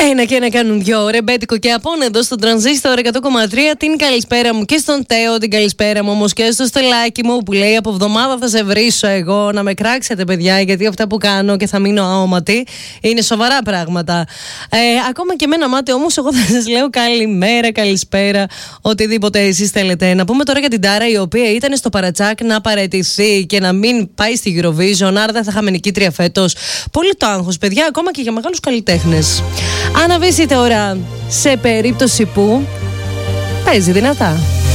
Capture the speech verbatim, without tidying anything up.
Ένα και ένα κάνουν δυο. Ρεμπέτικο και Απόν εδώ στο Τρανζίστορ εκατό κόμμα τρία. Την καλησπέρα μου και στον Τέο, την καλησπέρα μου όμως και στο Στελάκι μου που λέει από εβδομάδα θα σε βρίσω εγώ. Να με κράξετε, παιδιά, γιατί αυτά που κάνω και θα μείνω αόματη είναι σοβαρά πράγματα. Ε, ακόμα και με ένα μάτι όμως, εγώ θα σας λέω καλημέρα, καλησπέρα, οτιδήποτε εσείς θέλετε. Να πούμε τώρα για την Τάρα, η οποία ήταν στο παρατσάκ να παραιτηθεί και να μην πάει στη Eurovision, άρα δεν θα είχαμε νικήτρια φέτος. Πολύ το άγχος, παιδιά, ακόμα και για μεγάλους καλλιτέχνες. Αναβήσει τώρα σε περίπτωση που παίζει δυνατά.